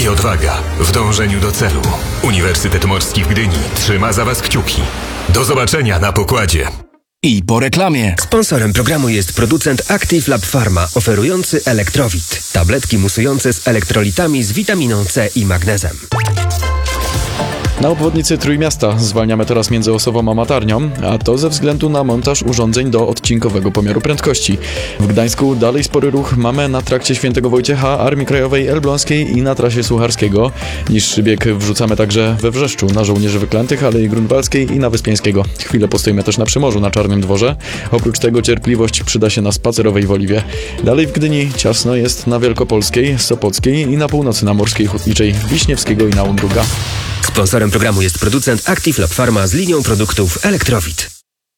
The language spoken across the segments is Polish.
i odwaga w dążeniu do celu. Uniwersytet Morski w Gdyni trzyma za Was kciuki. Do zobaczenia na pokładzie. I po reklamie. Sponsorem programu jest producent Active Lab Pharma, oferujący Elektrowit. Tabletki musujące z elektrolitami z witaminą C i magnezem. Na obwodnicy Trójmiasta zwalniamy teraz między Osową a Matarnią, a to ze względu na montaż urządzeń do odcinkowego pomiaru prędkości. W Gdańsku dalej spory ruch mamy na trakcie Świętego Wojciecha, Armii Krajowej Elbląskiej i na trasie Sucharskiego. Niższy bieg wrzucamy także we Wrzeszczu, na Żołnierzy Wyklętych, Alei Grunwaldzkiej i na Wyspiańskiego. Chwilę postoimy też na Przymorzu, na Czarnym Dworze. Oprócz tego cierpliwość przyda się na Spacerowej Woliwie. Dalej w Gdyni ciasno jest na Wielkopolskiej, Sopockiej i na północy na Morskiej Hutniczej, Wiśniewskiego i na Undruga. Sponsorem programu jest producent Active Lab Pharma z linią produktów Elektrowit.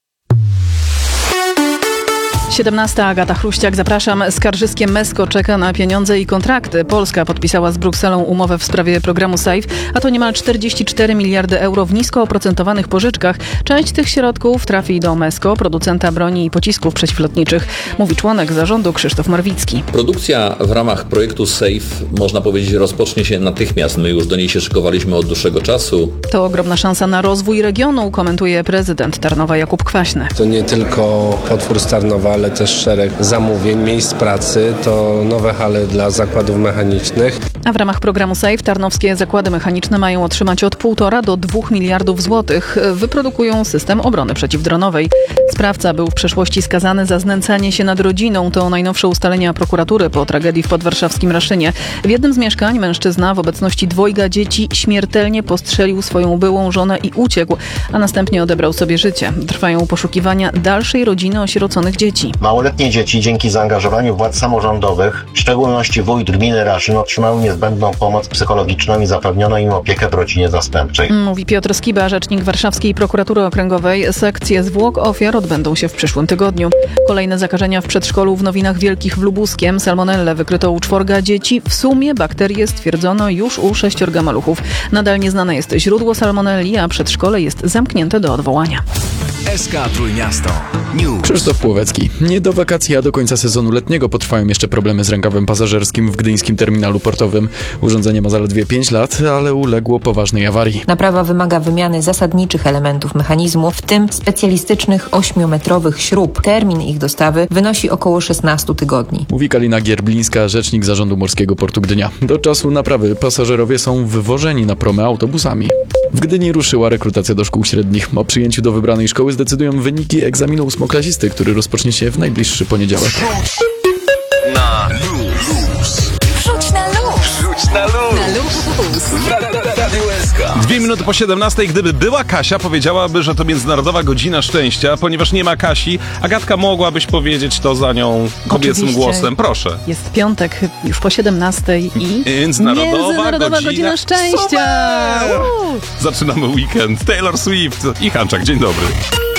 17. Agata Chruściak, zapraszam. Skarżyskie Mesko czeka na pieniądze i kontrakty. Polska podpisała z Brukselą umowę w sprawie programu SAFE, a to niemal 44 miliardy euro w nisko oprocentowanych pożyczkach. Część tych środków trafi do Mesko, producenta broni i pocisków przeciwlotniczych, mówi członek zarządu Krzysztof Marwicki. Produkcja w ramach projektu SAFE, można powiedzieć, rozpocznie się natychmiast. My już do niej się szykowaliśmy od dłuższego czasu. To ogromna szansa na rozwój regionu, komentuje prezydent Tarnowa Jakub Kwaśny. To nie tylko potwór z Tarnowa, ale też szereg zamówień, miejsc pracy, to nowe hale dla zakładów mechanicznych. A w ramach programu SAFE tarnowskie zakłady mechaniczne mają otrzymać od 1,5 do 2 miliardów złotych. Wyprodukują system obrony przeciwdronowej. Sprawca był w przeszłości skazany za znęcanie się nad rodziną. To najnowsze ustalenia prokuratury po tragedii w podwarszawskim Raszynie. W jednym z mieszkań mężczyzna w obecności 2 dzieci śmiertelnie postrzelił swoją byłą żonę i uciekł, a następnie odebrał sobie życie. Trwają poszukiwania dalszej rodziny osieroconych dzieci. Małoletnie dzieci dzięki zaangażowaniu władz samorządowych, w szczególności wójt gminy Raszyn, otrzymały niezbędną pomoc psychologiczną i zapewniono im opiekę w rodzinie zastępczej. Mówi Piotr Skiba, rzecznik Warszawskiej Prokuratury Okręgowej. Sekcje zwłok ofiar odbędą się w przyszłym tygodniu. Kolejne zakażenia w przedszkolu w Nowinach Wielkich w Lubuskiem. Salmonellę wykryto u 4 dzieci. W sumie bakterie stwierdzono już u 6 maluchów. Nadal nieznane jest źródło salmonelli, a przedszkole jest zamknięte do odwołania. SK Trójmiasto News. Krzysztof Płowecki. Nie do wakacji, a do końca sezonu letniego potrwają jeszcze problemy z rękawem pasażerskim w gdyńskim terminalu portowym. Urządzenie ma zaledwie 5 lat, ale uległo poważnej awarii. Naprawa wymaga wymiany zasadniczych elementów mechanizmu, w tym specjalistycznych 8-metrowych śrub. Termin ich dostawy wynosi około 16 tygodni. Mówi Kalina Gierblińska, rzecznik Zarządu Morskiego Portu Gdynia. Do czasu naprawy pasażerowie są wywożeni na promy autobusami. W Gdyni ruszyła rekrutacja do szkół średnich. O przyjęciu do wybranej szkoły zdecydują wyniki egzaminu ósmoklasisty, który rozpocznie się w najbliższy poniedziałek. Na luz. Wrzuć na luz. Wrzuć na luz. Na luz. Radio SK. 2 minuty po 17. Gdyby była Kasia, powiedziałaby, że to Międzynarodowa Godzina Szczęścia. Ponieważ nie ma Kasi, Agatka, mogłabyś powiedzieć to za nią kobiecym głosem. Proszę. Jest piątek, już po 17 i Międzynarodowa Godzina Szczęścia. Zaczynamy weekend. Taylor Swift i Hanczak. Dzień dobry.